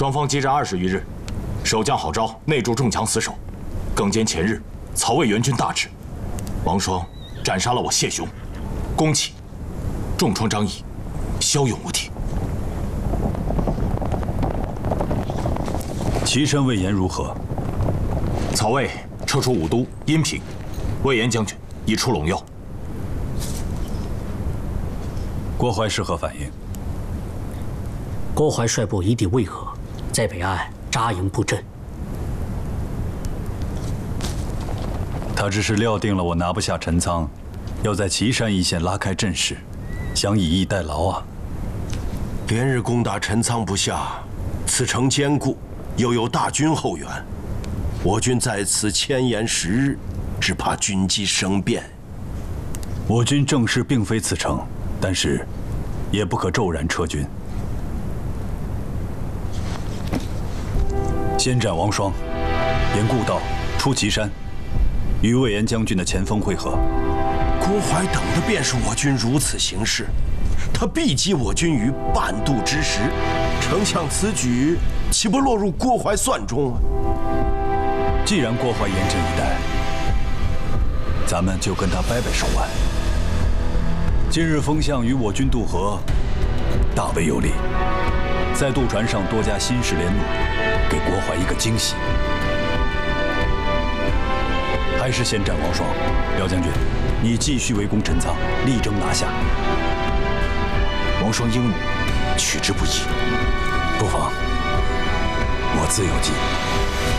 双方激战20余日，守将郝昭内筑重墙死守，更兼前日曹魏援军大至，王双斩杀了我谢雄，攻起，重创张仪，骁勇无敌。 岐山魏延如何？ 曹魏撤出武都、阴平，魏延将军已出陇右。 郭淮是何反应？ 郭淮率部已抵渭河，在北岸扎营布阵。 他只是料定了我拿不下陈仓，要在岐山一线拉开阵势，想以逸待劳啊。 连日攻打陈仓不下，此城坚固，又有大军后援，我军在此牵延10日，只怕军机生变。 我军正势并非此城，但是也不可骤然撤军。先斩王双，沿故道出岐山，与魏延将军的前锋会合。 郭淮等的便是我军如此行事，他必击我军于半渡之时。丞相此举，岂不落入郭淮算中啊？ 既然郭淮严阵以待，咱们就跟他掰掰手腕。今日风向与我军渡河，大为有利。在渡船上多加新式连弩，给郭淮一个惊喜。还是先斩王双，廖将军，你继续围攻陈仓，力争拿下。 王双英武，取之不易。 不妨，我自有计。